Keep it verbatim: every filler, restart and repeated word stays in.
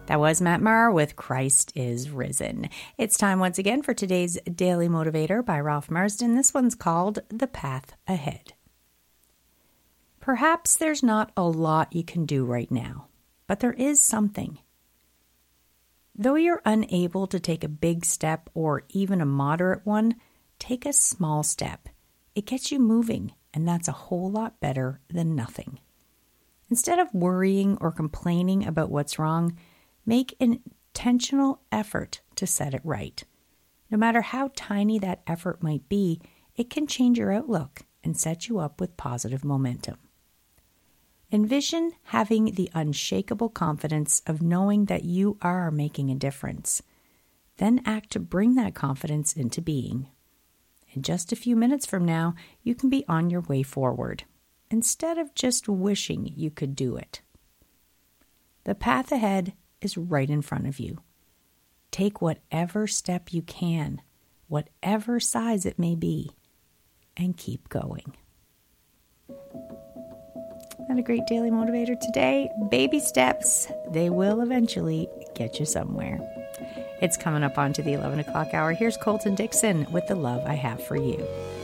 That was Matt Maher with Christ is Risen. It's time once again for today's Daily Motivator by Ralph Marsden. This one's called The Path Ahead. Perhaps there's not a lot you can do right now, but there is something. Though you're unable to take a big step or even a moderate one, take a small step. It gets you moving, and that's a whole lot better than nothing. Instead of worrying or complaining about what's wrong, make an intentional effort to set it right. No matter how tiny that effort might be, it can change your outlook and set you up with positive momentum. Envision having the unshakable confidence of knowing that you are making a difference. Then act to bring that confidence into being. In just a few minutes from now, you can be on your way forward, instead of just wishing you could do it. The path ahead is right in front of you. Take whatever step you can, whatever size it may be, and keep going. Not a great daily motivator today. Baby steps, they will eventually get you somewhere. It's coming up onto the eleven o'clock hour. Here's Colton Dixon with The Love I Have for You.